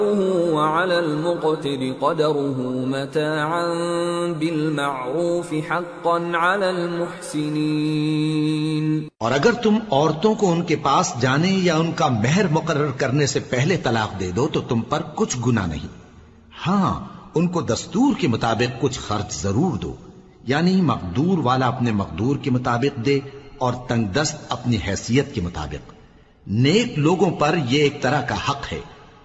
वअलल मुक़तिर क़दरुहु मताअन बिलमअरूफ़ हक़्क़न अलल मुहसिनीन। और अगर तुम औरतों को उनके पास जाने या उनका मेहर मुकर्रर करने से पहले तलाक दे दो तो तुम पर कुछ गुनाह नहीं। हाँ, उनको दस्तूर के मुताबिक कुछ खर्च जरूर दो, यानी मकदूर वाला अपने मकदूर के मुताबिक दे और तंगदस्त अपनी हैसियत के मुताबिक। नेक लोगों पर यह एक तरह का हक है